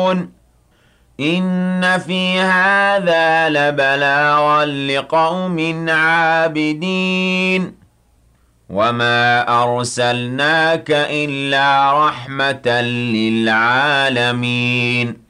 يعلمون إن في هذا لبلاغا لقوم عابدين وما أرسلناك إلا رحمة للعالمين